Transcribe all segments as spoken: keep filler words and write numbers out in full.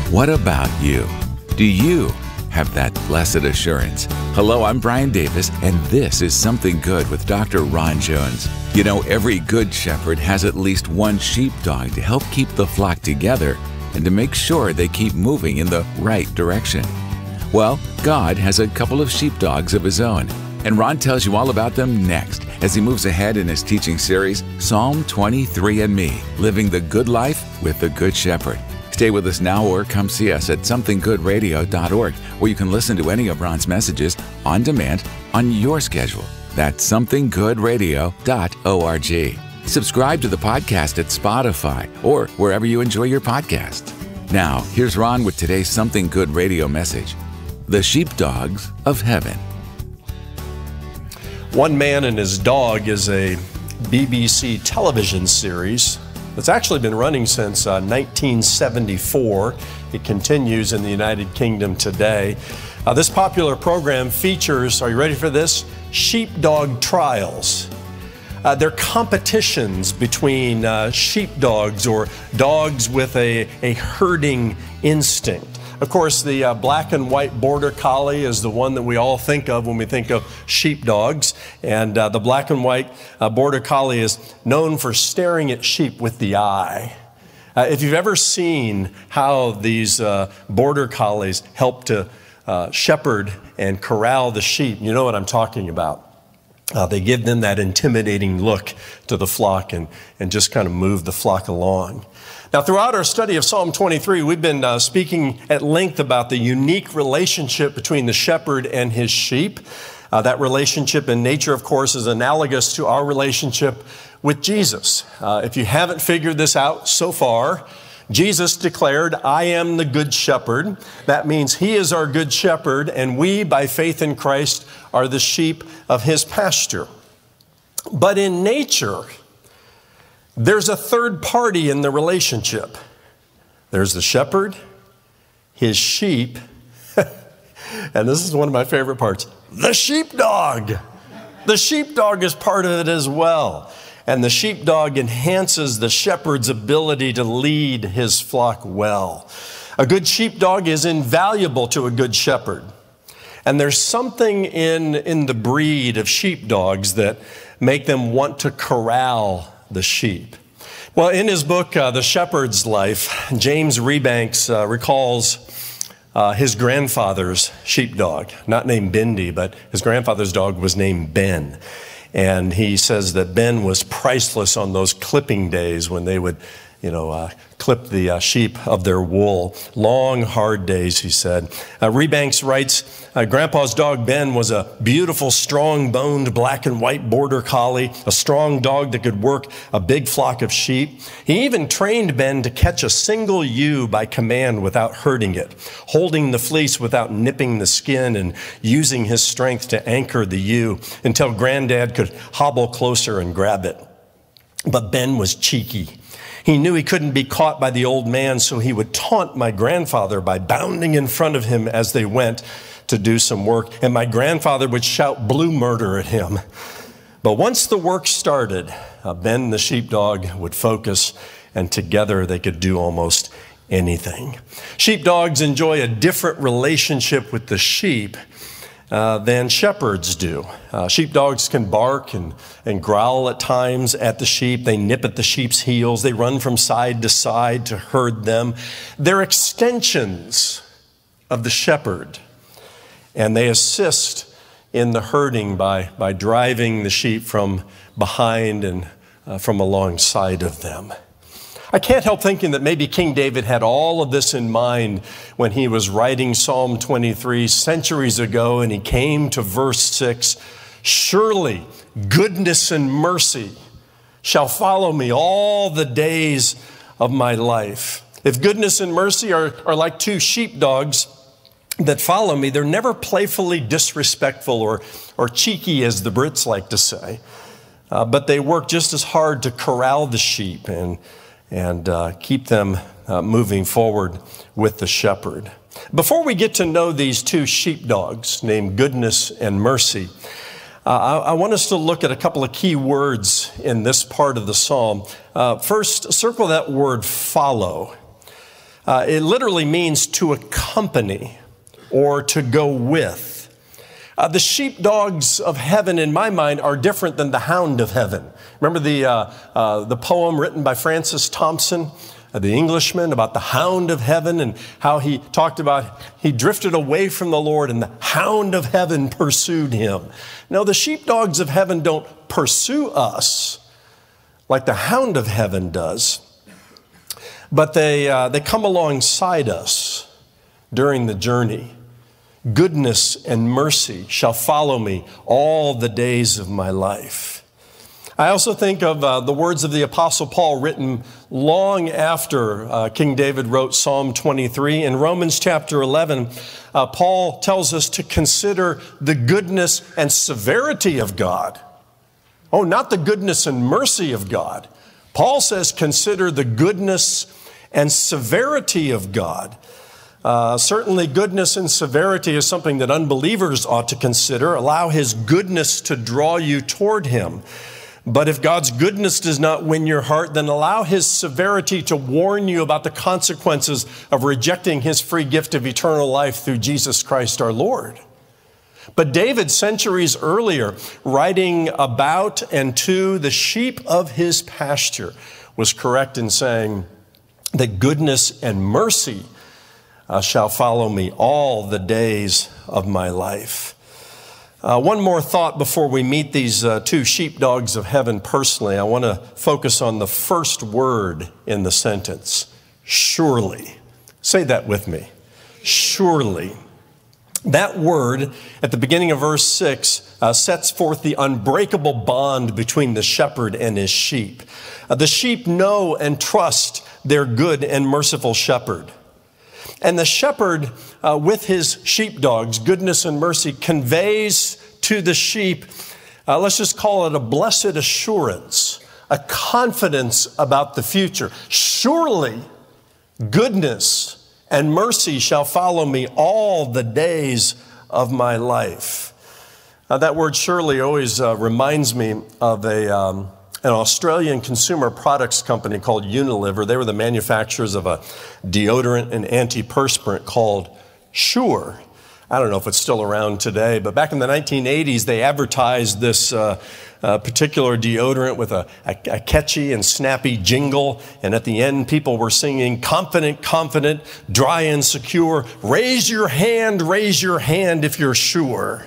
What about you? Do you have that blessed assurance? Hello, I'm Brian Davis, and this is Something Good with Doctor Ron Jones. You know, every good shepherd has at least one sheepdog to help keep the flock together and to make sure they keep moving in the right direction. Well, God has a couple of sheepdogs of His own, and Ron tells you all about them next as he moves ahead in his teaching series, Psalm twenty-three and Me, Living the Good Life with the Good Shepherd. Stay with us now or come see us at something good radio dot org, where you can listen to any of Ron's messages on demand on your schedule. That's something good radio dot org. Subscribe to the podcast at Spotify or wherever you enjoy your podcast. Now, here's Ron with today's Something Good radio message, The Sheepdogs of Heaven. One Man and His Dog is a B B C television series that's actually been running since uh, nineteen seventy-four. It continues in the United Kingdom today. Uh, this popular program features, are you ready for this? Sheepdog trials. Uh, they're competitions between uh, sheepdogs or dogs with a, a herding instinct. Of course, the uh, black and white border collie is the one that we all think of when we think of sheepdogs. And uh, the black and white uh, border collie is known for staring at sheep with the eye. Uh, if you've ever seen how these uh, border collies help to uh, shepherd and corral the sheep, you know what I'm talking about. Uh, they give them that intimidating look to the flock and, and just kind of move the flock along. Now, throughout our study of Psalm twenty-three, we've been uh, speaking at length about the unique relationship between the shepherd and his sheep. Uh, that relationship in nature, of course, is analogous to our relationship with Jesus. Uh, if you haven't figured this out so far, Jesus declared, I am the good shepherd. That means He is our good shepherd, and we, by faith in Christ, are the sheep of His pasture. But in nature, there's a third party in the relationship. There's the shepherd, his sheep, and this is one of my favorite parts, the sheepdog. The sheepdog is part of it as well. And the sheepdog enhances the shepherd's ability to lead his flock well. A good sheepdog is invaluable to a good shepherd. And there's something in, in the breed of sheepdogs that make them want to corral the sheep. Well, in his book, uh, The Shepherd's Life, James Rebanks uh, recalls uh, his grandfather's sheepdog, not named Bindi, but his grandfather's dog was named Ben. And he says that Ben was priceless on those clipping days when they would, you know, uh, clip the uh, sheep of their wool. Long, hard days, he said. Uh, Rebanks writes, uh, Grandpa's dog Ben was a beautiful, strong-boned black and white border collie, a strong dog that could work a big flock of sheep. He even trained Ben to catch a single ewe by command without hurting it, holding the fleece without nipping the skin, and using his strength to anchor the ewe until Granddad could hobble closer and grab it. But Ben was cheeky. He knew he couldn't be caught by the old man, so he would taunt my grandfather by bounding in front of him as they went to do some work, and my grandfather would shout blue murder at him. But once the work started, uh, Ben the sheepdog would focus, and together they could do almost anything. Sheepdogs enjoy a different relationship with the sheep Uh, than shepherds do. Uh, sheepdogs can bark and, and growl at times at the sheep. They nip at the sheep's heels. They run from side to side to herd them. They're extensions of the shepherd, and they assist in the herding by, by driving the sheep from behind and uh, from alongside of them. I can't help thinking that maybe King David had all of this in mind when he was writing Psalm twenty-three centuries ago, and he came to verse six, surely goodness and mercy shall follow me all the days of my life. If goodness and mercy are, are like two sheepdogs that follow me, they're never playfully disrespectful or, or cheeky, as the Brits like to say, uh, but they work just as hard to corral the sheep and and uh, keep them uh, moving forward with the shepherd. Before we get to know these two sheepdogs named Goodness and Mercy, uh, I, I want us to look at a couple of key words in this part of the psalm. Uh, first, circle that word follow. Uh, it literally means to accompany or to go with. Uh, the sheepdogs of heaven, in my mind, are different than the hound of heaven. Remember the, uh, uh, the poem written by Francis Thompson, uh, the Englishman, about the hound of heaven and how he talked about he drifted away from the Lord and the hound of heaven pursued him. No, the sheepdogs of heaven don't pursue us like the hound of heaven does, but they, uh, they come alongside us during the journey. Goodness and mercy shall follow me all the days of my life. I also think of uh, the words of the Apostle Paul written long after uh, King David wrote Psalm twenty-three. In Romans chapter eleven, uh, Paul tells us to consider the goodness and severity of God. Oh, not the goodness and mercy of God. Paul says, consider the goodness and severity of God. Uh, certainly goodness and severity is something that unbelievers ought to consider. Allow his goodness to draw you toward him. But if God's goodness does not win your heart, then allow his severity to warn you about the consequences of rejecting his free gift of eternal life through Jesus Christ our Lord. But David, centuries earlier, writing about and to the sheep of his pasture, was correct in saying that goodness and mercy Uh, shall follow me all the days of my life. Uh, one more thought before we meet these uh, two sheepdogs of heaven personally. I want to focus on the first word in the sentence, surely. Say that with me, surely. That word at the beginning of verse six uh, sets forth the unbreakable bond between the shepherd and his sheep. Uh, the sheep know and trust their good and merciful shepherd. And the shepherd, uh, with his sheepdogs, goodness and mercy, conveys to the sheep, uh, let's just call it a blessed assurance, a confidence about the future. Surely goodness and mercy shall follow me all the days of my life. Uh, that word surely always uh, reminds me of a... Um, an Australian consumer products company called Unilever. They were the manufacturers of a deodorant and antiperspirant called Sure. I don't know if it's still around today, but back in the nineteen eighties, they advertised this uh, uh, particular deodorant with a, a, a catchy and snappy jingle. And at the end, people were singing, confident, confident, dry and secure. Raise your hand, raise your hand if you're sure.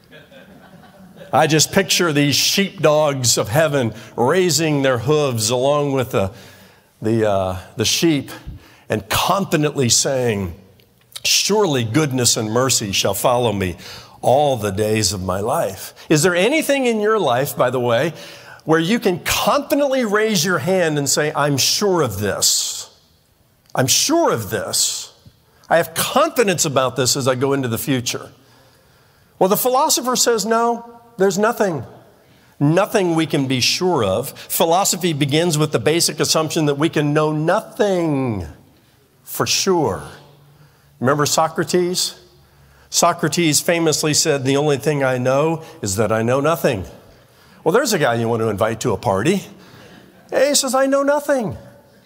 I just picture these sheepdogs of heaven raising their hooves along with the, the, uh, the sheep and confidently saying, surely goodness and mercy shall follow me all the days of my life. Is there anything in your life, by the way, where you can confidently raise your hand and say, I'm sure of this. I'm sure of this. I have confidence about this as I go into the future. Well, the philosopher says, no. There's nothing, nothing we can be sure of. Philosophy begins with the basic assumption that we can know nothing for sure. Remember Socrates? Socrates famously said, the only thing I know is that I know nothing. Well, there's a guy you want to invite to a party. Hey, he says, I know nothing.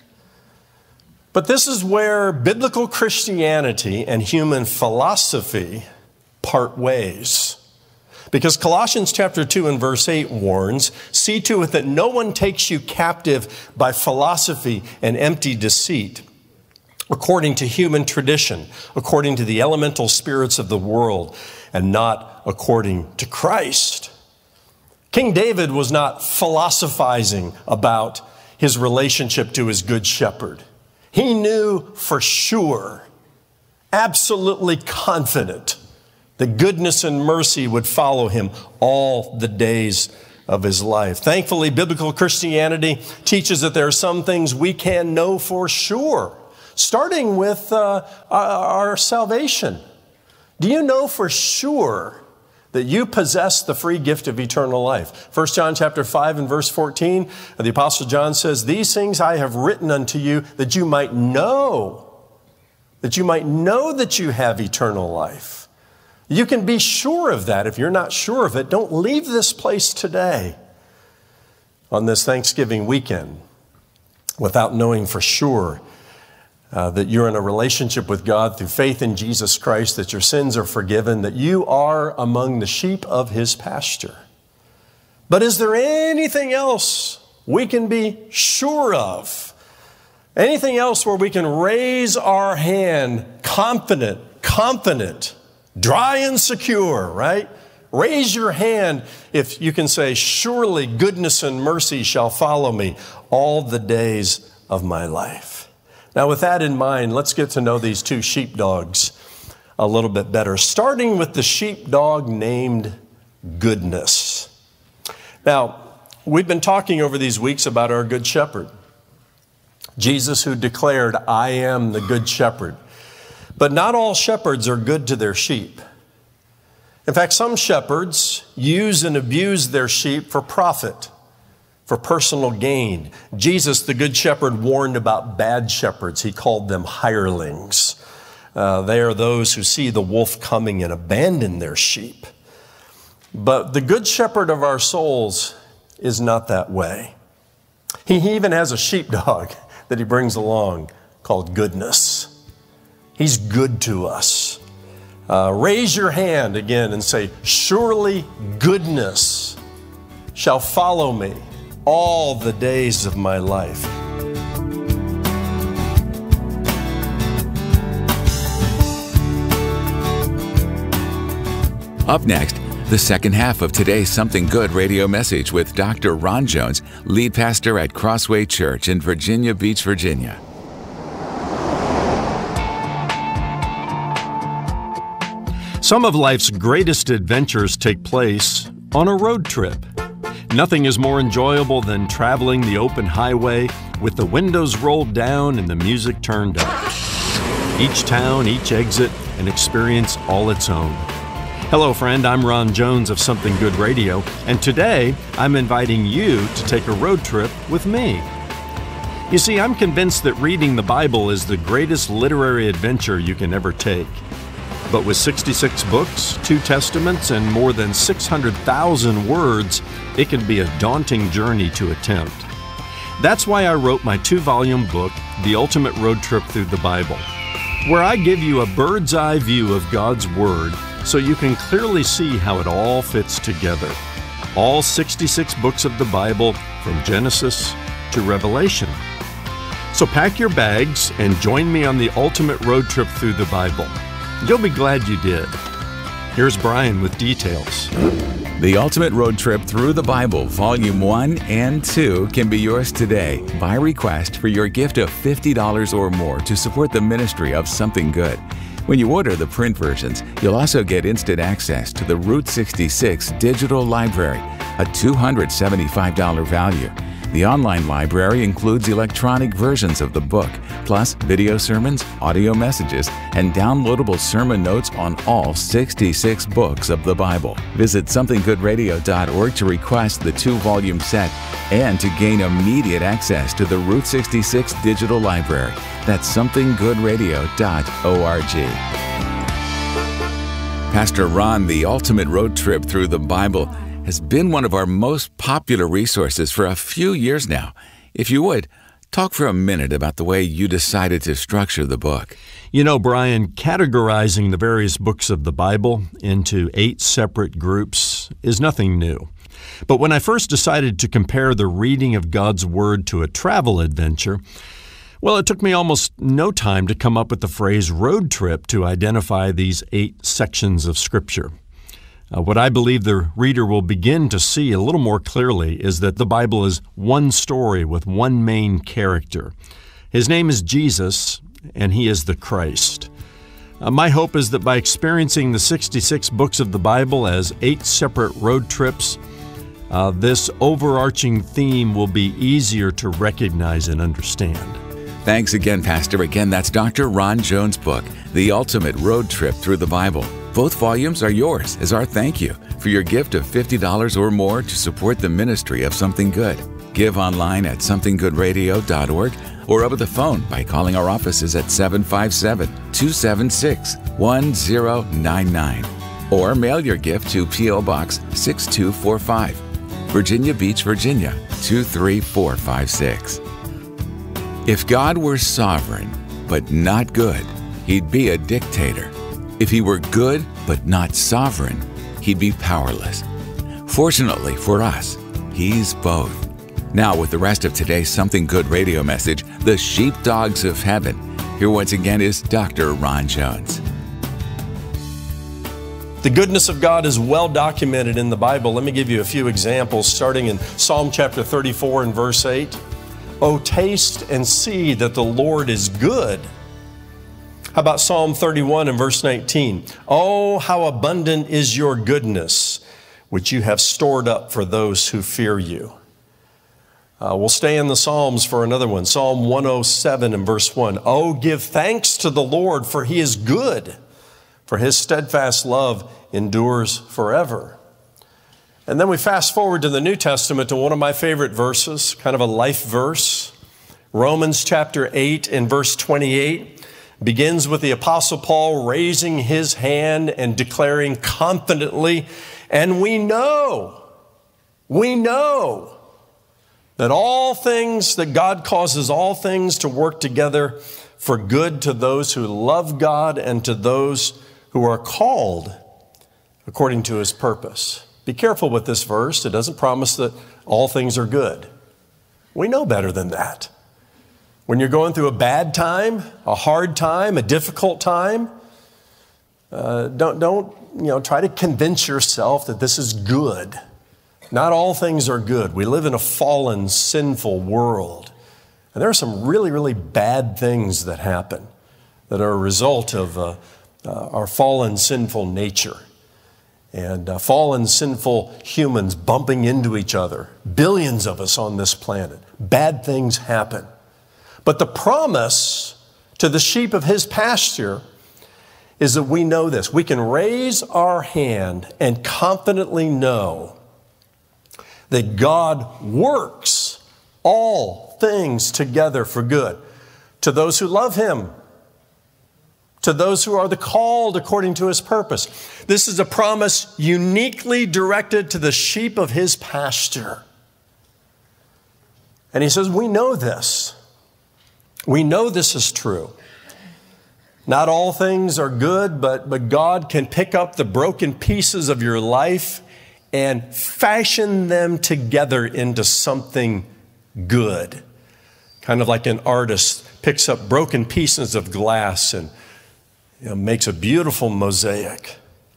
But this is where biblical Christianity and human philosophy part ways. Because Colossians chapter two and verse eight warns, see to it that no one takes you captive by philosophy and empty deceit, according to human tradition, according to the elemental spirits of the world, and not according to Christ. King David was not philosophizing about his relationship to his good shepherd. He knew for sure, absolutely confident, that goodness and mercy would follow him all the days of his life. Thankfully, biblical Christianity teaches that there are some things we can know for sure, starting with uh, our salvation. Do you know for sure that you possess the free gift of eternal life? First John chapter five and verse fourteen, the Apostle John says, these things I have written unto you that you might know, that you might know that you have eternal life. You can be sure of that. If you're not sure of it, don't leave this place today on this Thanksgiving weekend without knowing for sure uh, that you're in a relationship with God through faith in Jesus Christ, that your sins are forgiven, that you are among the sheep of His pasture. But is there anything else we can be sure of? Anything else where we can raise our hand, confident, confident, dry and secure, right? Raise your hand if you can say, surely goodness and mercy shall follow me all the days of my life. Now, with that in mind, let's get to know these two sheepdogs a little bit better, starting with the sheepdog named Goodness. Now, we've been talking over these weeks about our Good Shepherd, Jesus, who declared, I am the Good Shepherd. But not all shepherds are good to their sheep. In fact, some shepherds use and abuse their sheep for profit, for personal gain. Jesus, the Good Shepherd, warned about bad shepherds. He called them hirelings. Uh, they are those who see the wolf coming and abandon their sheep. But the Good Shepherd of our souls is not that way. He even has a sheepdog that he brings along called Goodness. He's good to us. Uh, raise your hand again and say, surely goodness shall follow me all the days of my life. Up next, the second half of today's Something Good radio message with Doctor Ron Jones, lead pastor at Crossway Church in Virginia Beach, Virginia. Some of life's greatest adventures take place on a road trip. Nothing is more enjoyable than traveling the open highway with the windows rolled down and the music turned up. Each town, each exit, an experience all its own. Hello, friend. I'm Ron Jones of Something Good Radio, and today I'm inviting you to take a road trip with me. You see, I'm convinced that reading the Bible is the greatest literary adventure you can ever take. But with sixty-six books, two testaments, and more than six hundred thousand words, it can be a daunting journey to attempt. That's why I wrote my two-volume book, The Ultimate Road Trip Through the Bible, where I give you a bird's eye view of God's Word so you can clearly see how it all fits together. All sixty-six books of the Bible, from Genesis to Revelation. So pack your bags and join me on the ultimate road trip through the Bible. You'll be glad you did. Here's Brian with details. The Ultimate Road Trip Through the Bible, Volume one and two, can be yours today by request for your gift of fifty dollars or more to support the ministry of Something Good. When you order the print versions, you'll also get instant access to the Route sixty-six Digital Library, a two hundred seventy-five dollars value. The online library includes electronic versions of the book, plus video sermons, audio messages, and downloadable sermon notes on all sixty-six books of the Bible. Visit something good radio dot org to request the two-volume set and to gain immediate access to the Route sixty-six Digital Library. That's something good radio dot org. Pastor Ron, the Ultimate Road Trip Through the Bible, has been one of our most popular resources for a few years now. If you would, talk for a minute about the way you decided to structure the book. You know, Brian, categorizing the various books of the Bible into eight separate groups is nothing new. But when I first decided to compare the reading of God's Word to a travel adventure, well, it took me almost no time to come up with the phrase road trip to identify these eight sections of Scripture. Uh, what I believe the reader will begin to see a little more clearly is that the Bible is one story with one main character. His name is Jesus, and he is the Christ. Uh, my hope is that by experiencing the sixty-six books of the Bible as eight separate road trips, uh, this overarching theme will be easier to recognize and understand. Thanks again, Pastor. Again, that's Doctor Ron Jones' book, The Ultimate Road Trip Through the Bible. Both volumes are yours as our thank you for your gift of fifty dollars or more to support the ministry of Something Good. Give online at something good radio dot org or over the phone by calling our offices at seven five seven, two seven six, one zero nine nine. Or mail your gift to P O Box six two four five, Virginia Beach, Virginia two three four five six. If God were sovereign, but not good, he'd be a dictator. If he were good but not sovereign, he'd be powerless. Fortunately for us, he's both. Now, with the rest of today's Something Good radio message, The Sheepdogs of Heaven, here once again is Doctor Ron Jones. The goodness of God is well documented in the Bible. Let me give you a few examples, starting in Psalm chapter thirty-four and verse eight. Oh, taste and see that the Lord is good. How about Psalm thirty-one and verse nineteen? Oh, how abundant is your goodness, which you have stored up for those who fear you. Uh, we'll stay in the Psalms for another one. Psalm one oh seven and verse one. Oh, give thanks to the Lord, for he is good, for his steadfast love endures forever. And then we fast forward to the New Testament to one of my favorite verses, kind of a life verse. Romans chapter eight and verse twenty-eight begins with the Apostle Paul raising his hand and declaring confidently, and we know, we know, that all things, that God causes all things to work together for good to those who love God and to those who are called according to his purpose. Be careful with this verse. It doesn't promise that all things are good. We know better than that. When you're going through a bad time, a hard time, a difficult time, uh, don't, don't you know, try to convince yourself that this is good. Not all things are good. We live in a fallen, sinful world. And there are some really, really bad things that happen that are a result of uh, uh, our fallen, sinful nature. And uh, fallen, sinful humans bumping into each other. Billions of us on this planet. Bad things happen. But the promise to the sheep of his pasture is that we know this. We can raise our hand and confidently know that God works all things together for good to those who love him, to those who are the called according to his purpose. This is a promise uniquely directed to the sheep of his pasture. And he says, we know this. We know this is true. Not all things are good, but, but God can pick up the broken pieces of your life and fashion them together into something good. Kind of like an artist picks up broken pieces of glass and you know, makes a beautiful mosaic.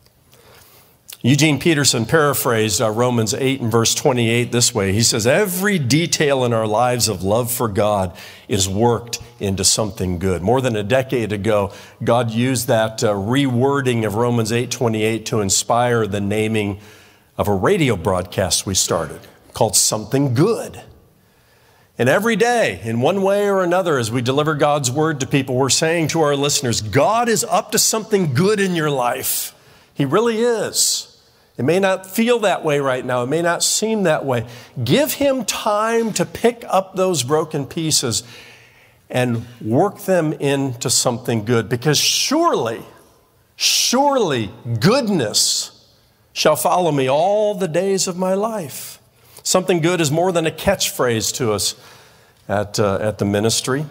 Eugene Peterson paraphrased uh, Romans eight and verse twenty-eight this way. He says, every detail in our lives of love for God is worked into something good. More than a decade ago, God used that uh, rewording of Romans eight twenty-eight to inspire the naming of a radio broadcast we started called Something Good. And every day, in one way or another, as we deliver God's word to people, we're saying to our listeners, God is up to something good in your life. He really is. It may not feel that way right now. It may not seem that way. Give him time to pick up those broken pieces and work them into something good. Because surely, surely goodness shall follow me all the days of my life. Something good is more than a catchphrase to us at, uh, at the ministry.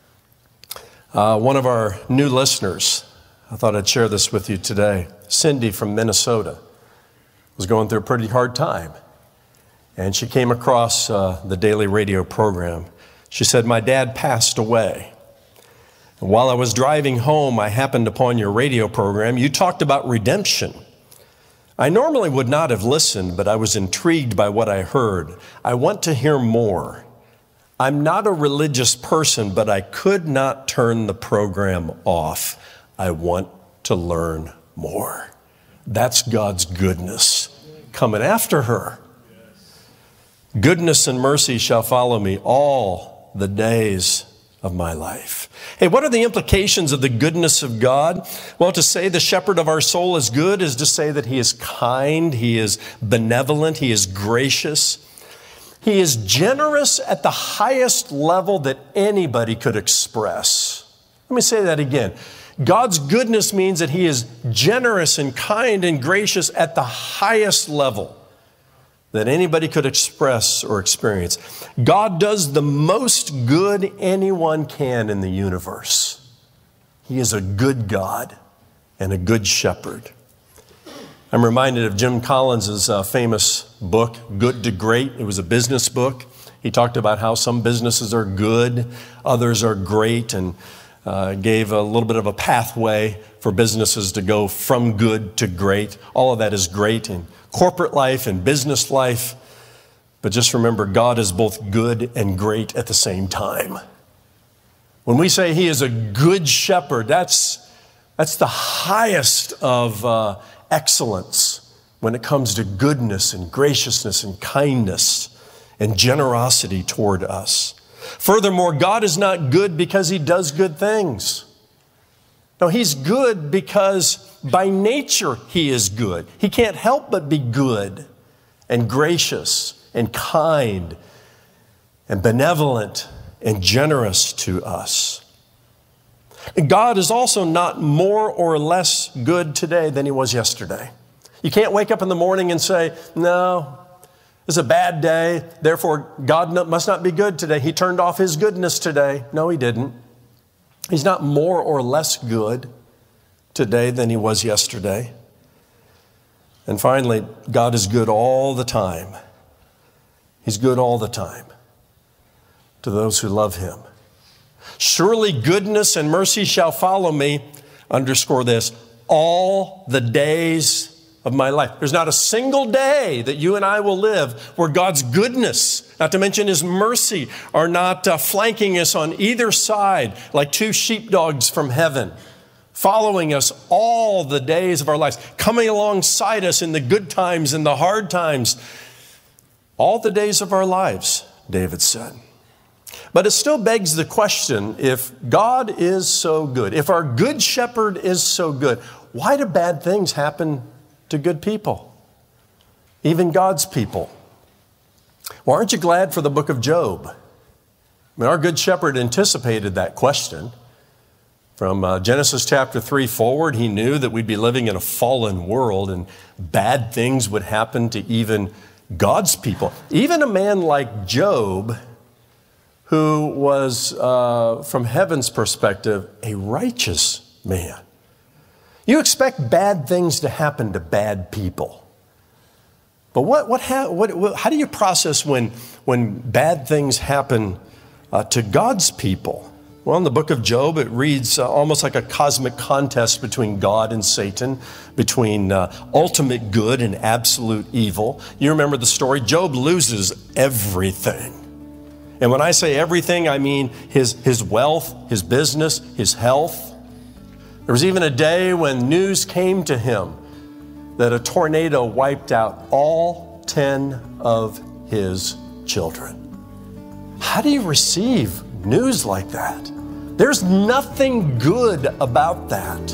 Uh, one of our new listeners, I thought I'd share this with you today. Cindy from Minnesota was going through a pretty hard time. And she came across uh, the daily radio program. She said, my dad passed away. And while I was driving home, I happened upon your radio program. You talked about redemption. I normally would not have listened, but I was intrigued by what I heard. I want to hear more. I'm not a religious person, but I could not turn the program off. I want to learn more. That's God's goodness coming after her. Goodness and mercy shall follow me all the days of my life. Hey, what are the implications of the goodness of God? Well, to say the shepherd of our soul is good is to say that he is kind, he is benevolent, he is gracious. He is generous at the highest level that anybody could express. Let me say that again. God's goodness means that he is generous and kind and gracious at the highest level that anybody could express or experience. God does the most good anyone can in the universe. He is a good God and a good shepherd. I'm reminded of Jim Collins' uh, famous book, Good to Great. It was a business book. He talked about how some businesses are good, others are great, and uh, gave a little bit of a pathway for businesses to go from good to great. All of that is great in corporate life and business life. But just remember, God is both good and great at the same time. When we say He is a good shepherd, that's, that's the highest of uh, excellence when it comes to goodness and graciousness and kindness and generosity toward us. Furthermore, God is not good because He does good things. No, He's good because by nature He is good. He can't help but be good and gracious and kind and benevolent and generous to us. God is also not more or less good today than He was yesterday. You can't wake up in the morning and say, no, it's a bad day, therefore God must not be good today. He turned off His goodness today. No, He didn't. He's not more or less good today than He was yesterday. And finally, God is good all the time. He's good all the time to those who love Him. Surely goodness and mercy shall follow me, underscore this, all the days of my life. There's not a single day that you and I will live where God's goodness, not to mention His mercy, are not uh, flanking us on either side like two sheepdogs from heaven, following us all the days of our lives, coming alongside us in the good times and the hard times, all the days of our lives, David said. But it still begs the question, if God is so good, if our good shepherd is so good, why do bad things happen to good people, even God's people? Well, aren't you glad for the book of Job? I mean, our good shepherd anticipated that question. From uh, Genesis chapter three forward, He knew that we'd be living in a fallen world and bad things would happen to even God's people. Even a man like Job, who was, uh, from heaven's perspective, a righteous man. You expect bad things to happen to bad people. But what, what, ha- what, what, how do you process when, when bad things happen uh, to God's people? Well, in the book of Job, it reads uh, almost like a cosmic contest between God and Satan, between uh, ultimate good and absolute evil. You remember the story? Job loses everything. And when I say everything, I mean his, his wealth, his business, his health. There was even a day when news came to him that a tornado wiped out all ten of his children. How do you receive news like that? There's nothing good about that.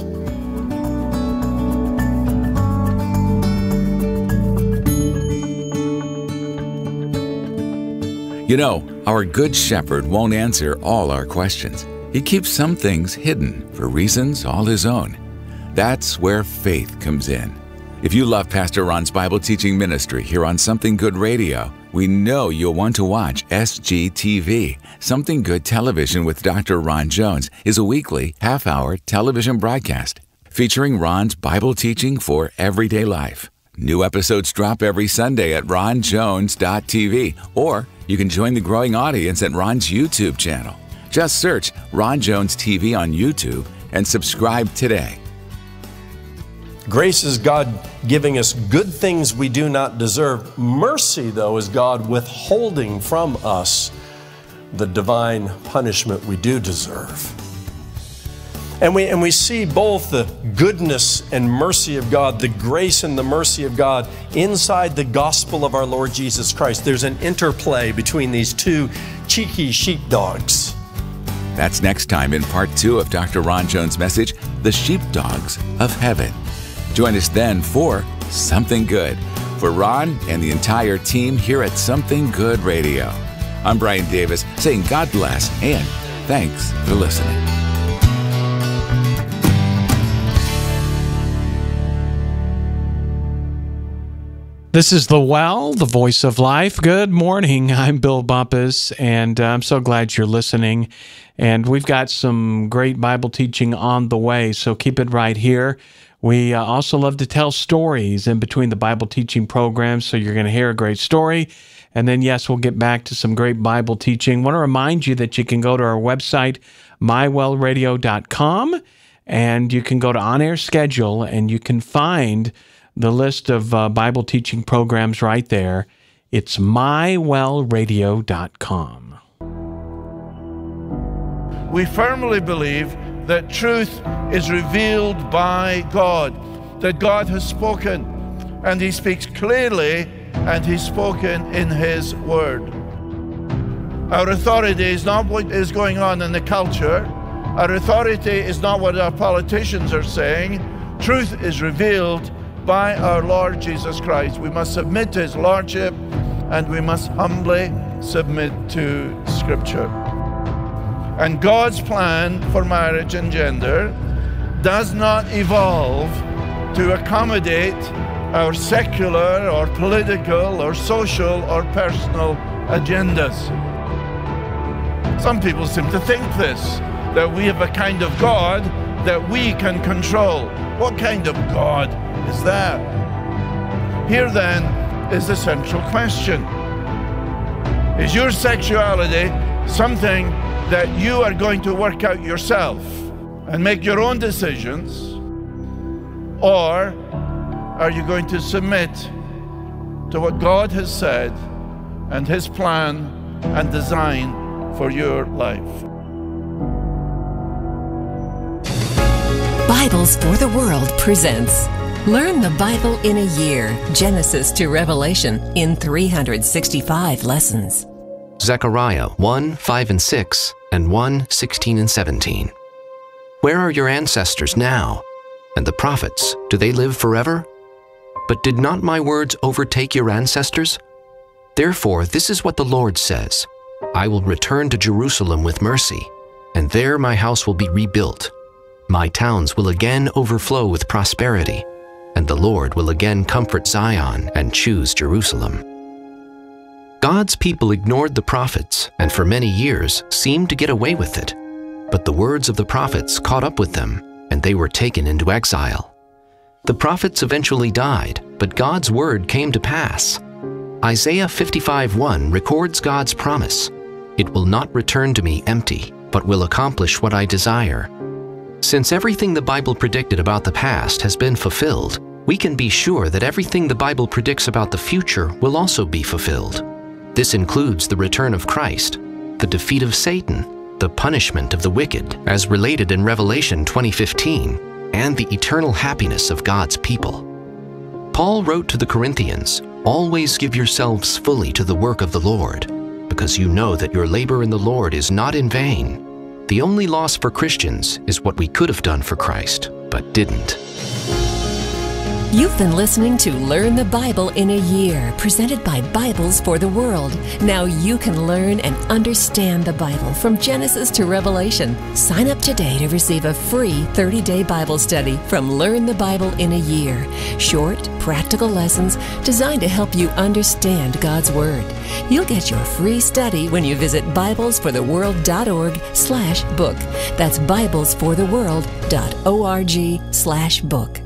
You know, our Good Shepherd won't answer all our questions. He keeps some things hidden for reasons all His own. That's where faith comes in. If you love Pastor Ron's Bible teaching ministry here on Something Good Radio, we know you'll want to watch S G T V. Something Good Television with Doctor Ron Jones is a weekly, half-hour television broadcast featuring Ron's Bible teaching for everyday life. New episodes drop every Sunday at ron jones dot t v, or you can join the growing audience at Ron's YouTube channel. Just search Ron Jones T V on YouTube and subscribe today. Grace is God giving us good things we do not deserve. Mercy, though, is God withholding from us the divine punishment we do deserve. And we, and we see both the goodness and mercy of God, the grace and the mercy of God inside the gospel of our Lord Jesus Christ. There's an interplay between these two cheeky sheepdogs. That's next time in part two of Doctor Ron Jones' message, The Sheepdogs of Heaven. Join us then for Something Good. For Ron and the entire team here at Something Good Radio. I'm Brian Davis saying God bless and thanks for listening. This is The Well, the voice of life. Good morning. I'm Bill Bumpus, and uh, I'm so glad you're listening. And we've got some great Bible teaching on the way, so keep it right here. We uh, also love to tell stories in between the Bible teaching programs, so you're going to hear a great story. And then, yes, we'll get back to some great Bible teaching. I want to remind you that you can go to our website, my well radio dot com, and you can go to On Air Schedule, and you can find the list of uh, Bible teaching programs right there. It's my well radio dot com. We firmly believe that truth is revealed by God, that God has spoken, and He speaks clearly, and He's spoken in His Word. Our authority is not what is going on in the culture. Our authority is not what our politicians are saying. Truth is revealed by our Lord Jesus Christ. We must submit to His Lordship, and we must humbly submit to Scripture. And God's plan for marriage and gender does not evolve to accommodate our secular or political or social or personal agendas. Some people seem to think this, that we have a kind of God that we can control. What kind of God is that? Here then is the central question. Is your sexuality something that you are going to work out yourself and make your own decisions? Or are you going to submit to what God has said and His plan and design for your life? Bibles for the World presents Learn the Bible in a Year, Genesis to Revelation, in three hundred sixty-five lessons. Zechariah one, five and six, and one, sixteen and seventeen. Where are your ancestors now? And the prophets, do they live forever? But did not my words overtake your ancestors? Therefore, this is what the Lord says, I will return to Jerusalem with mercy, and there my house will be rebuilt. My towns will again overflow with prosperity, and the Lord will again comfort Zion and choose Jerusalem. God's people ignored the prophets, and for many years seemed to get away with it. But the words of the prophets caught up with them, and they were taken into exile. The prophets eventually died, but God's word came to pass. Isaiah fifty-five one records God's promise, "It will not return to me empty, but will accomplish what I desire." Since everything the Bible predicted about the past has been fulfilled, we can be sure that everything the Bible predicts about the future will also be fulfilled. This includes the return of Christ, the defeat of Satan, the punishment of the wicked, as related in Revelation twenty fifteen, and the eternal happiness of God's people. Paul wrote to the Corinthians, "Always give yourselves fully to the work of the Lord, because you know that your labor in the Lord is not in vain." The only loss for Christians is what we could have done for Christ, but didn't. You've been listening to Learn the Bible in a Year, presented by Bibles for the World. Now you can learn and understand the Bible from Genesis to Revelation. Sign up today to receive a free thirty-day Bible study from Learn the Bible in a Year. Short, practical lessons designed to help you understand God's Word. You'll get your free study when you visit bibles for the world dot org slash book. That's bibles for the world dot org slash book.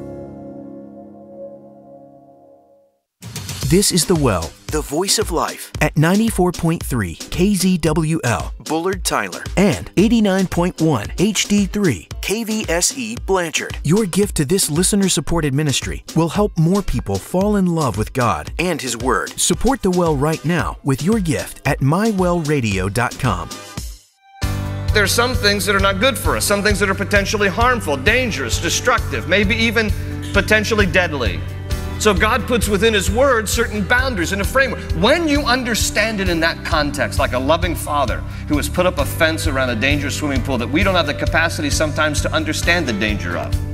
This is The Well, the voice of life, at ninety-four point three K Z W L, Bullard, Tyler, and eighty-nine point one H D three K V S E, Blanchard. Your gift to this listener-supported ministry will help more people fall in love with God and His Word. Support The Well right now with your gift at my well radio dot com. There are some things that are not good for us, some things that are potentially harmful, dangerous, destructive, maybe even potentially deadly. So God puts within His Word certain boundaries and a framework. When you understand it in that context, like a loving father who has put up a fence around a dangerous swimming pool that we don't have the capacity sometimes to understand the danger of,